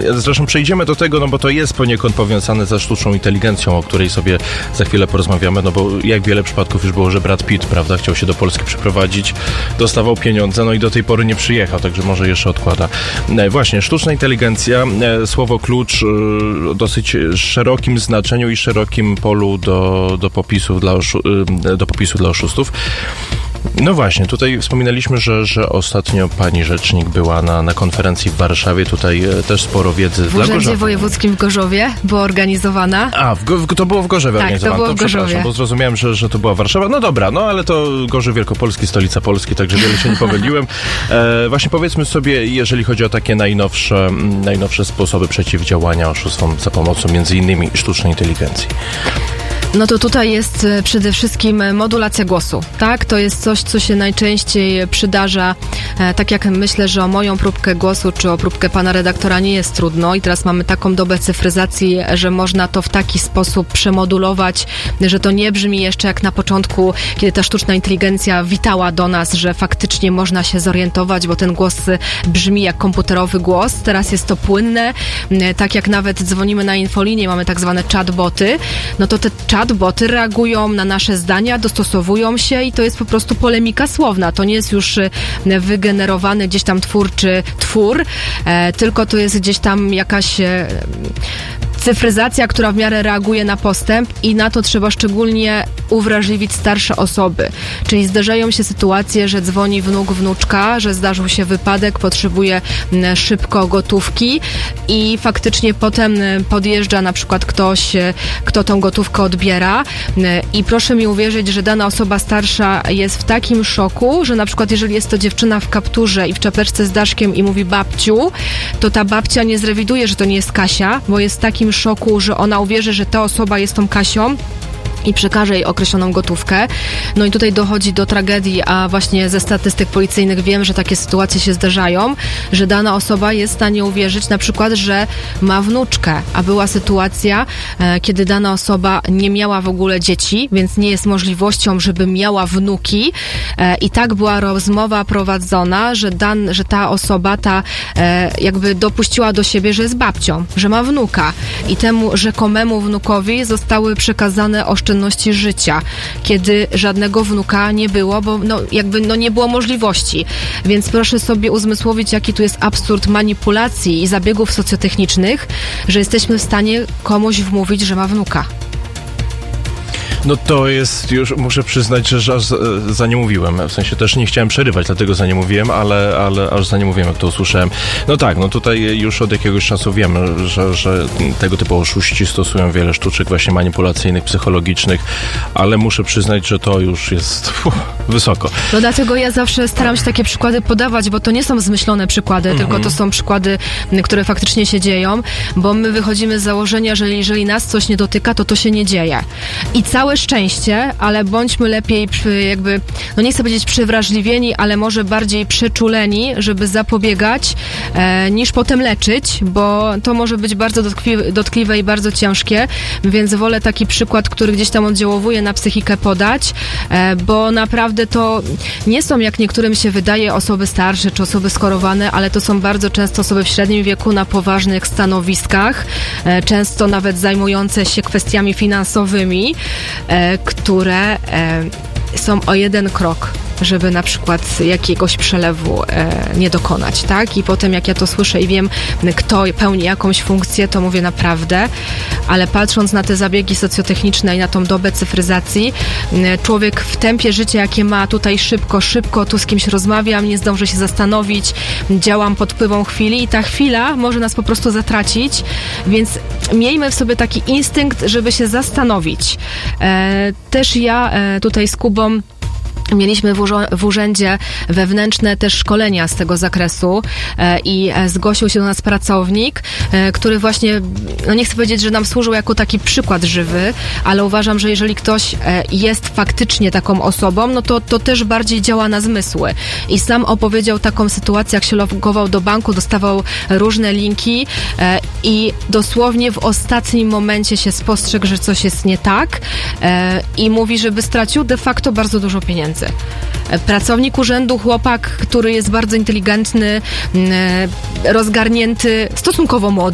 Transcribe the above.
Zresztą przejdziemy do tego, no bo to jest poniekąd powiązane ze sztuczną inteligencją, o której sobie za chwilę porozmawiamy, no bo jak wiele przypadków już było, że Brad Pitt, prawda, chciał się do Polski przyprowadzić, dostawał pieniądze, no i do tej pory nie przyjechał, także może jeszcze odkłada. Właśnie, sztuczna inteligencja, słowo klucz o dosyć szerokim znaczeniu i szerokim polu do popisu dla oszustów. No właśnie, tutaj wspominaliśmy, że ostatnio pani rzecznik była na konferencji w Warszawie, tutaj też sporo wiedzy w Urzędzie Wojewódzkim w Gorzowie była organizowana. To było w Gorzowie organizowane. To było w Gorzowie. Bo zrozumiałem, że to była Warszawa. No dobra, no ale to Gorzów Wielkopolski, stolica Polski, także wiele się nie pomyliłem. Właśnie powiedzmy sobie, jeżeli chodzi o takie najnowsze sposoby przeciwdziałania oszustwom za pomocą między innymi sztucznej inteligencji. No to tutaj jest przede wszystkim modulacja głosu, tak? To jest coś, co się najczęściej przydarza, tak jak myślę, że o moją próbkę głosu, czy o próbkę pana redaktora nie jest trudno i teraz mamy taką dobę cyfryzacji, że można to w taki sposób przemodulować, że to nie brzmi jeszcze jak na początku, kiedy ta sztuczna inteligencja witała do nas, że faktycznie można się zorientować, bo ten głos brzmi jak komputerowy głos. Teraz jest to płynne, tak jak nawet dzwonimy na infolinię, mamy tak zwane chatboty, no to te chatboty reagują na nasze zdania, dostosowują się i to jest po prostu polemika słowna. To nie jest już wygenerowany gdzieś tam twór, tylko to jest gdzieś tam jakaś cyfryzacja, która w miarę reaguje na postęp i na to trzeba szczególnie uwrażliwić starsze osoby. Czyli zdarzają się sytuacje, że dzwoni wnuk, wnuczka, że zdarzył się wypadek, potrzebuje szybko gotówki i faktycznie potem podjeżdża na przykład ktoś, kto tą gotówkę odbiera i proszę mi uwierzyć, że dana osoba starsza jest w takim szoku, że na przykład jeżeli jest to dziewczyna w kapturze i w czapeczce z daszkiem i mówi babciu, to ta babcia nie zrewiduje, że to nie jest Kasia, bo jest w takim szoku, że ona uwierzy, że ta osoba jest tą Kasią i przekaże jej określoną gotówkę. No i tutaj dochodzi do tragedii, a właśnie ze statystyk policyjnych wiem, że takie sytuacje się zdarzają, że dana osoba jest w stanie uwierzyć na przykład, że ma wnuczkę, a była sytuacja, kiedy dana osoba nie miała w ogóle dzieci, więc nie jest możliwością, żeby miała wnuki i tak była rozmowa prowadzona, że ta osoba jakby dopuściła do siebie, że jest babcią, że ma wnuka i temu rzekomemu wnukowi zostały przekazane oszczędności życia, kiedy żadnego wnuka nie było, bo nie było możliwości. Więc proszę sobie uzmysłowić, jaki tu jest absurd manipulacji i zabiegów socjotechnicznych, że jesteśmy w stanie komuś wmówić, że ma wnuka. No to jest, już muszę przyznać, że aż za nie mówiłem. W sensie też nie chciałem przerywać, dlatego za nie mówiłem, ale aż za nie mówiłem, jak to usłyszałem. No tak, no tutaj już od jakiegoś czasu wiemy, że tego typu oszuści stosują wiele sztuczek właśnie manipulacyjnych, psychologicznych, ale muszę przyznać, że to już jest wysoko. No dlatego ja zawsze staram się takie przykłady podawać, bo to nie są zmyślone przykłady, tylko to są przykłady, które faktycznie się dzieją, bo my wychodzimy z założenia, że jeżeli nas coś nie dotyka, to się nie dzieje. I całe szczęście, ale bądźmy lepiej nie chcę powiedzieć przywrażliwieni, ale może bardziej przeczuleni, żeby zapobiegać, niż potem leczyć, bo to może być bardzo dotkliwe i bardzo ciężkie, więc wolę taki przykład, który gdzieś tam oddziałuje na psychikę podać, bo naprawdę to nie są, jak niektórym się wydaje, osoby starsze czy osoby schorowane, ale to są bardzo często osoby w średnim wieku na poważnych stanowiskach, często nawet zajmujące się kwestiami finansowymi, które są o jeden krok, żeby na przykład jakiegoś przelewu nie dokonać, tak? I potem jak ja to słyszę i wiem, kto pełni jakąś funkcję, to mówię naprawdę, ale patrząc na te zabiegi socjotechniczne i na tą dobę cyfryzacji, człowiek w tempie życia, jakie ma tutaj szybko, tu z kimś rozmawiam, nie zdążę się zastanowić, działam pod wpływem chwili i ta chwila może nas po prostu zatracić, więc miejmy w sobie taki instynkt, żeby się zastanowić. Też ja tutaj z Kubą mieliśmy w urzędzie wewnętrzne też szkolenia z tego zakresu i zgłosił się do nas pracownik, który właśnie, nie chcę powiedzieć, że nam służył jako taki przykład żywy, ale uważam, że jeżeli ktoś jest faktycznie taką osobą, to też bardziej działa na zmysły. I sam opowiedział taką sytuację, jak się logował do banku, dostawał różne linki i dosłownie w ostatnim momencie się spostrzegł, że coś jest nie tak i mówi, żeby stracił de facto bardzo dużo pieniędzy. Pracownik urzędu, chłopak, który jest bardzo inteligentny, rozgarnięty, stosunkowo młody,